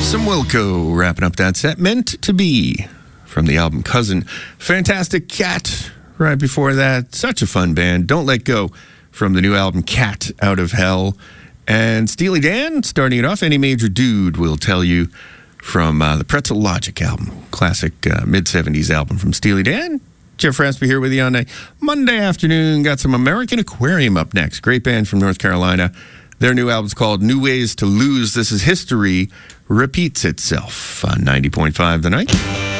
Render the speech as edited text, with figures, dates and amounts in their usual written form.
Some Wilco wrapping up that set. Meant to Be from the album Cousin. Fantastic Cat right before that. Such a fun band. Don't Let Go from the new album Cat Out of Hell. And Steely Dan starting it off. Any Major Dude Will Tell You from the Pretzel Logic album. Classic mid-70s album from Steely Dan. Jeff Raspy here with you on a Monday afternoon. Got some American Aquarium up next. Great band from North Carolina. Their new album's called New Ways to Lose. This is History Repeats Itself on 90.5 The Night.